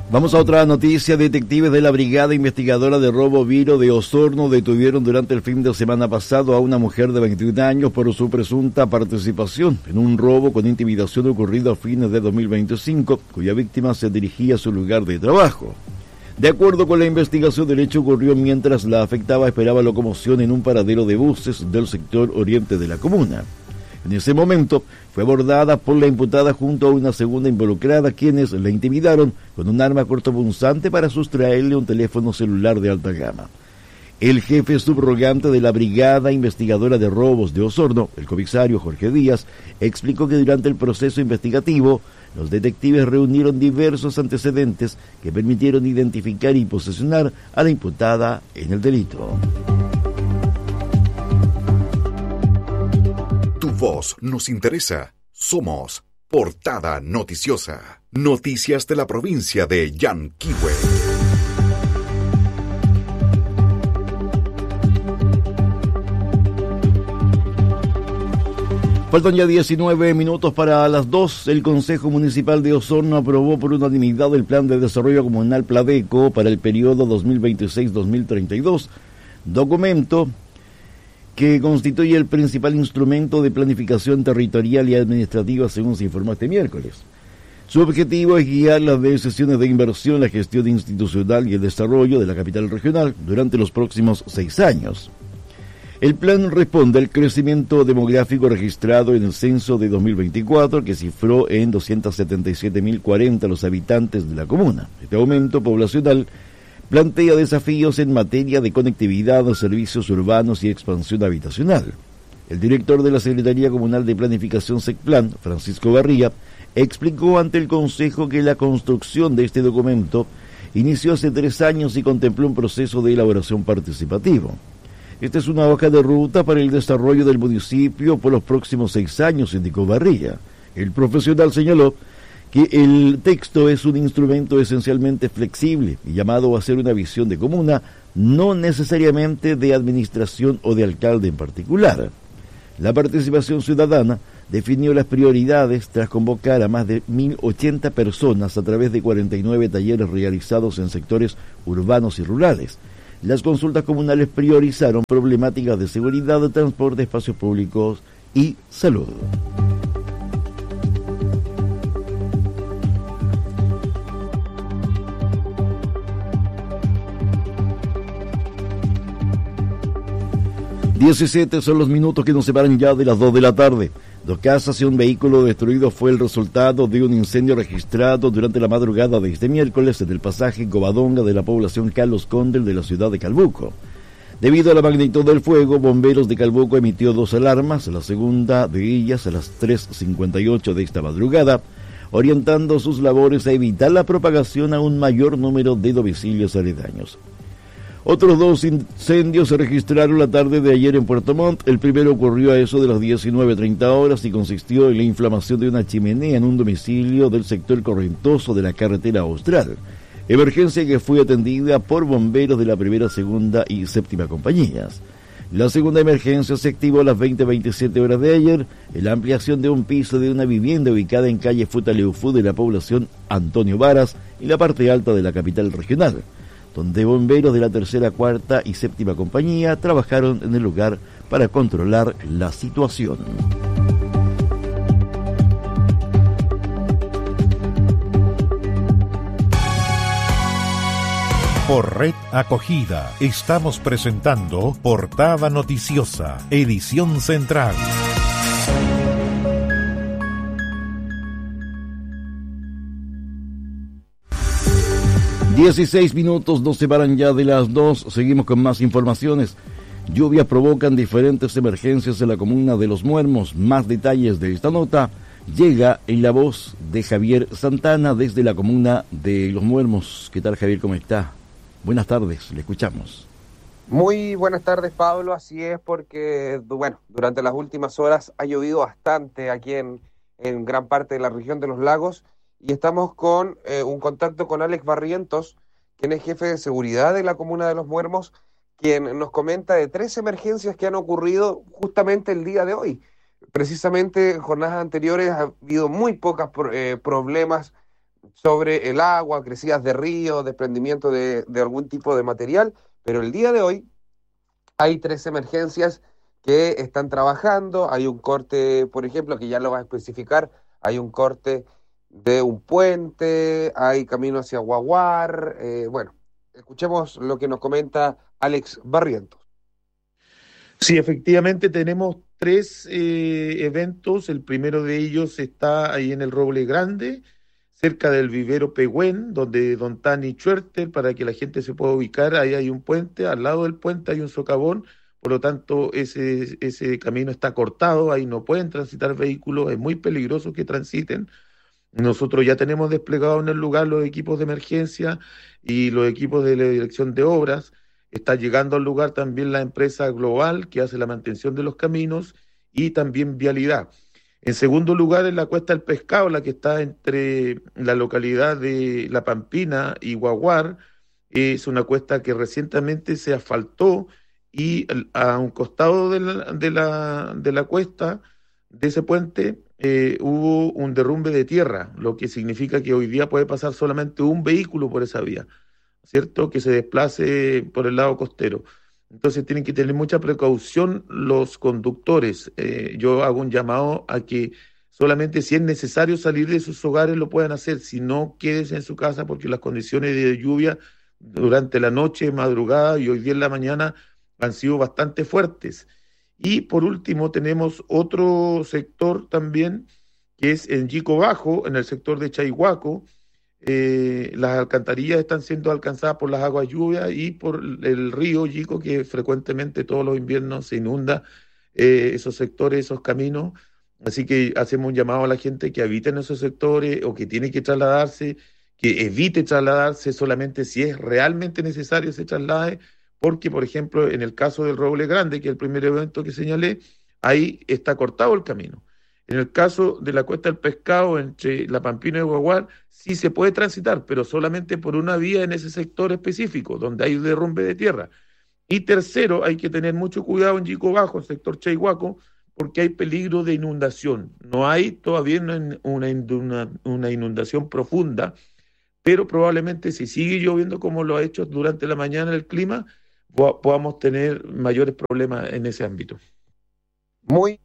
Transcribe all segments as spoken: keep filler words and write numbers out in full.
Vamos a otra noticia. Detectives de la Brigada Investigadora de Robo Viro de Osorno detuvieron durante el fin de semana pasado a una mujer de veintiún años por su presunta participación en un robo con intimidación ocurrido a fines de dos mil veinticinco, cuya víctima se dirigía a su lugar de trabajo. De acuerdo con la investigación, el hecho ocurrió mientras la afectada esperaba locomoción en un paradero de buses del sector oriente de la comuna. En ese momento fue abordada por la imputada junto a una segunda involucrada, quienes la intimidaron con un arma cortopunzante para sustraerle un teléfono celular de alta gama. El jefe subrogante de la Brigada Investigadora de Robos de Osorno, el comisario Jorge Díaz, explicó que durante el proceso investigativo, los detectives reunieron diversos antecedentes que permitieron identificar y posesionar a la imputada en el delito. Tu voz nos interesa. Somos Portada Noticiosa. Noticias de la provincia de Yanquihue. Faltan ya diecinueve minutos para las dos. El Consejo Municipal de Osorno aprobó por unanimidad el Plan de Desarrollo Comunal Pladeco para el periodo dos mil veintiséis a dos mil treinta y dos, documento que constituye el principal instrumento de planificación territorial y administrativa, según se informó este miércoles. Su objetivo es guiar las decisiones de inversión, la gestión institucional y el desarrollo de la capital regional durante los próximos seis años. El plan responde al crecimiento demográfico registrado en el censo de dos mil veinticuatro, que cifró en doscientos setenta y siete mil cuarenta los habitantes de la comuna. Este aumento poblacional plantea desafíos en materia de conectividad, servicios urbanos y expansión habitacional. El director de la Secretaría Comunal de Planificación SECPLAN, Francisco Barría, explicó ante el Consejo que la construcción de este documento inició hace tres años y contempló un proceso de elaboración participativo. Esta es una hoja de ruta para el desarrollo del municipio por los próximos seis años, indicó Barría. El profesional señaló que el texto es un instrumento esencialmente flexible y llamado a ser una visión de comuna, no necesariamente de administración o de alcalde en particular. La participación ciudadana definió las prioridades tras convocar a más de mil ochenta personas a través de cuarenta y nueve talleres realizados en sectores urbanos y rurales. Las consultas comunales priorizaron problemáticas de seguridad, de transporte, espacios públicos y salud. diecisiete son los minutos que nos separan ya de las dos de la tarde. Dos casas y un vehículo destruido fue el resultado de un incendio registrado durante la madrugada de este miércoles en el pasaje Covadonga de la población Carlos Condel de la ciudad de Calbuco. Debido a la magnitud del fuego, Bomberos de Calbuco emitió dos alarmas, la segunda de ellas a las tres cincuenta y ocho de esta madrugada, orientando sus labores a evitar la propagación a un mayor número de domicilios aledaños. Otros dos incendios se registraron la tarde de ayer en Puerto Montt. El primero ocurrió a eso de las diecinueve treinta horas y consistió en la inflamación de una chimenea en un domicilio del sector Correntoso de la carretera austral. Emergencia que fue atendida por bomberos de la primera, segunda y séptima compañías. La segunda emergencia se activó a las veinte veintisiete horas de ayer en la ampliación de un piso de una vivienda ubicada en calle Futaleufú de la población Antonio Varas y la parte alta de la capital regional, donde bomberos de la tercera, cuarta y séptima compañía trabajaron en el lugar para controlar la situación. Por Red Acogida estamos presentando Portada Noticiosa, edición central. dieciséis minutos nos separan ya de las dos. Seguimos con más informaciones. Lluvias provocan diferentes emergencias en la comuna de Los Muermos. Más detalles de esta nota llega en la voz de Javier Santana desde la comuna de Los Muermos. ¿Qué tal, Javier? ¿Cómo está? Buenas tardes, le escuchamos. Muy buenas tardes, Pablo. Así es, porque bueno, durante las últimas horas ha llovido bastante aquí en, en gran parte de la región de los lagos. Y estamos con eh, un contacto con Alex Barrientos, quien es jefe de seguridad de la comuna de Los Muermos, quien nos comenta de tres emergencias que han ocurrido justamente el día de hoy. Precisamente en jornadas anteriores ha habido muy pocos eh, problemas sobre el agua, crecidas de río, desprendimiento de, de algún tipo de material, pero el día de hoy hay tres emergencias que están trabajando. Hay un corte, por ejemplo, que ya lo va a especificar, hay un corte de un puente, hay camino hacia Guaguar. Eh, bueno, escuchemos lo que nos comenta Alex Barrientos. Sí, efectivamente tenemos tres eh, eventos. El primero de ellos está ahí en el Roble Grande, cerca del vivero Pehuen, donde Don Tani Schwerter, para que la gente se pueda ubicar, ahí hay un puente, al lado del puente hay un socavón, por lo tanto ese, ese camino está cortado, ahí no pueden transitar vehículos, es muy peligroso que transiten. Nosotros ya tenemos desplegado en el lugar los equipos de emergencia y los equipos de la dirección de obras. Está llegando al lugar también la empresa Global, que hace la mantención de los caminos, y también Vialidad. En segundo lugar, en la Cuesta del Pescado, la que está entre la localidad de La Pampina y Guaguar, es una cuesta que recientemente se asfaltó y a un costado de la, de la, de la cuesta, de ese puente, eh, hubo un derrumbe de tierra, lo que significa que hoy día puede pasar solamente un vehículo por esa vía, ¿cierto? Que se desplace por el lado costero. Entonces tienen que tener mucha precaución los conductores. Eh, yo hago un llamado a que solamente si es necesario salir de sus hogares lo puedan hacer, si no, quédense en su casa porque las condiciones de lluvia durante la noche, madrugada y hoy día en la mañana han sido bastante fuertes. Y por último tenemos otro sector también, que es en Yico Bajo, en el sector de Chaihuaco. Eh, las alcantarillas están siendo alcanzadas por las aguas lluvias y por el río Yico, que frecuentemente todos los inviernos se inunda eh, esos sectores, esos caminos. Así que hacemos un llamado a la gente que habita en esos sectores o que tiene que trasladarse, que evite trasladarse solamente si es realmente necesario se traslade, porque, por ejemplo, en el caso del Roble Grande, que es el primer evento que señalé, ahí está cortado el camino. En el caso de la Cuesta del Pescado, entre La Pampina y Guaguar, sí se puede transitar, pero solamente por una vía en ese sector específico, donde hay derrumbe de tierra. Y tercero, hay que tener mucho cuidado en Yico Bajo, el sector Chaihuaco, porque hay peligro de inundación. No hay todavía una, una, una inundación profunda, pero probablemente si sigue lloviendo como lo ha hecho durante la mañana el clima, podamos tener mayores problemas en ese ámbito. Muy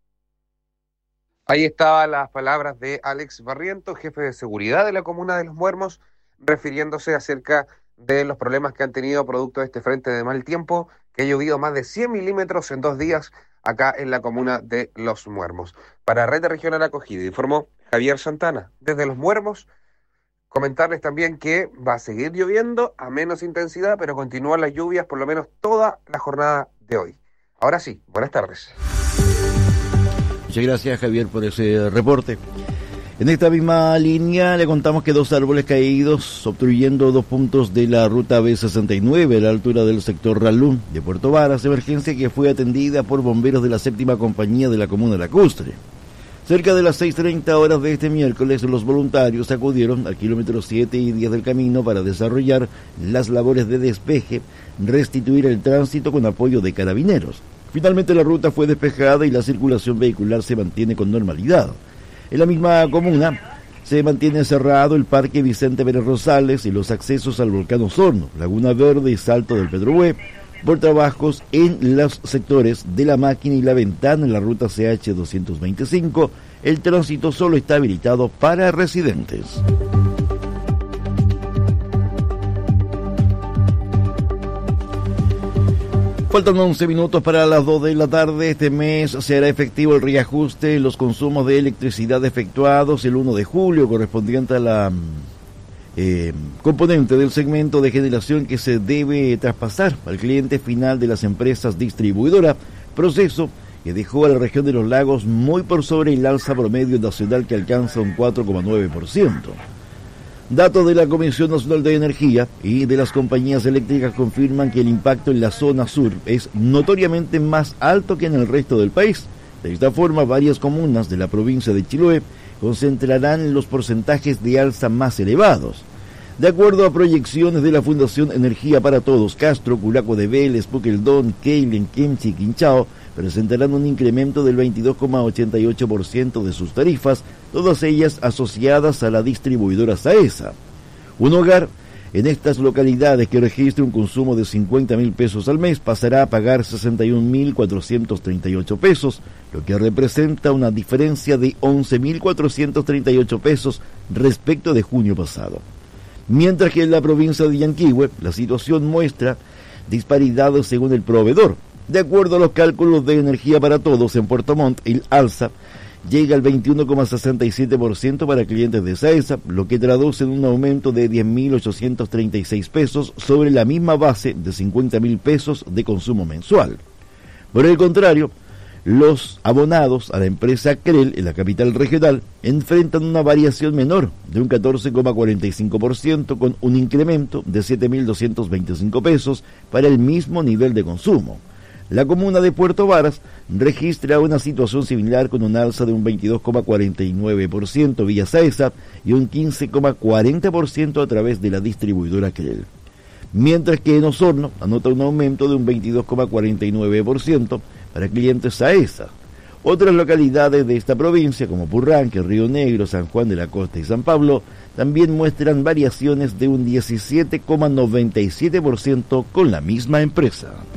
Ahí estaban las palabras de Alex Barrientos, jefe de seguridad de la comuna de Los Muermos, refiriéndose acerca de los problemas que han tenido producto de este frente de mal tiempo, que ha llovido más de cien milímetros en dos días acá en la comuna de Los Muermos. Para Red Regional Acogida, informó Javier Santana. Desde Los Muermos, comentarles también que va a seguir lloviendo a menos intensidad, pero continúan las lluvias por lo menos toda la jornada de hoy. Ahora sí, buenas tardes. Muchas gracias, Javier, por ese reporte. En esta misma línea le contamos que dos árboles caídos obstruyendo dos puntos de la ruta B sesenta y nueve a la altura del sector Ralún de Puerto Varas, emergencia que fue atendida por bomberos de la séptima compañía de la comuna lacustre. Cerca de las seis treinta horas de este miércoles, los voluntarios acudieron al kilómetro siete y diez del camino para desarrollar las labores de despeje, restituir el tránsito con apoyo de carabineros. Finalmente la ruta fue despejada y la circulación vehicular se mantiene con normalidad. En la misma comuna se mantiene cerrado el Parque Vicente Pérez Rosales y los accesos al volcán Osorno, Laguna Verde y Salto del Pedrohue, por trabajos en los sectores de La Máquina y La Ventana en la ruta C H doscientos veinticinco. El tránsito solo está habilitado para residentes. Faltan once minutos para las dos de la tarde. Este mes se hará efectivo el reajuste en los consumos de electricidad efectuados el primero de julio, correspondiente a la eh, componente del segmento de generación que se debe traspasar al cliente final de las empresas distribuidoras, proceso que dejó a la región de los lagos muy por sobre el alza promedio nacional que alcanza un cuatro coma nueve por ciento. Datos de la Comisión Nacional de Energía y de las compañías eléctricas confirman que el impacto en la zona sur es notoriamente más alto que en el resto del país. De esta forma, varias comunas de la provincia de Chiloé concentrarán los porcentajes de alza más elevados. De acuerdo a proyecciones de la Fundación Energía para Todos, Castro, Culaco de Vélez, Puqueldón, Keilen, Kemchi y Quinchao presentarán un incremento del veintidós coma ochenta y ocho por ciento de sus tarifas, todas ellas asociadas a la distribuidora SAESA. Un hogar en estas localidades que registre un consumo de cincuenta mil pesos al mes pasará a pagar sesenta y un mil cuatrocientos treinta y ocho pesos, lo que representa una diferencia de once mil cuatrocientos treinta y ocho pesos respecto de junio pasado. Mientras que en la provincia de Yanquihue la situación muestra disparidades según el proveedor. De acuerdo a los cálculos de Energía para Todos, en Puerto Montt el alza llega al veintiuno coma sesenta y siete por ciento para clientes de SAESA, lo que traduce en un aumento de diez mil ochocientos treinta y seis pesos sobre la misma base de cincuenta mil pesos de consumo mensual. Por el contrario, los abonados a la empresa CREL en la capital regional enfrentan una variación menor de un catorce coma cuarenta y cinco por ciento con un incremento de siete mil doscientos veinticinco pesos para el mismo nivel de consumo. La comuna de Puerto Varas registra una situación similar con un alza de un veintidós coma cuarenta y nueve por ciento vía SAESA y un quince coma cuarenta por ciento a través de la distribuidora CREL. Mientras que en Osorno anota un aumento de un veintidós coma cuarenta y nueve por ciento para clientes SAESA. Otras localidades de esta provincia, como Purranque, Río Negro, San Juan de la Costa y San Pablo, también muestran variaciones de un diecisiete coma noventa y siete por ciento con la misma empresa.